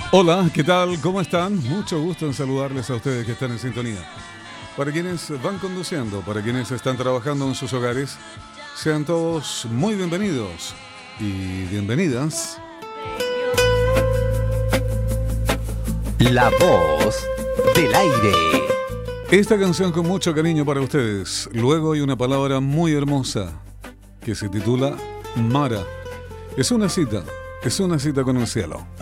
Hola, ¿qué tal? ¿Cómo están? Mucho gusto en saludarles a ustedes que están en sintonía. Para quienes van conduciendo, para quienes están trabajando en sus hogares, sean todos muy bienvenidos y bienvenidas. La voz del aire. Esta canción con mucho cariño para ustedes. Luego hay una palabra muy hermosa que se titula Mara. Es una cita con el cielo.